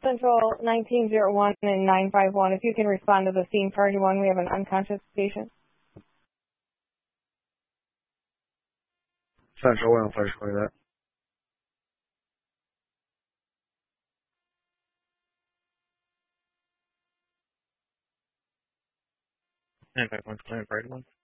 Central 1901 and 951. If you can respond to the scene priority 1, we have an unconscious patient. Central 1, please clear that. And 951, clear priority 1.